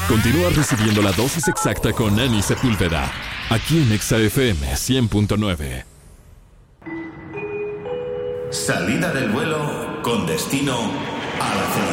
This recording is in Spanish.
Continúa recibiendo la dosis exacta con Nani Sepúlveda, aquí en Exa FM 100.9. Salida del vuelo con destino a la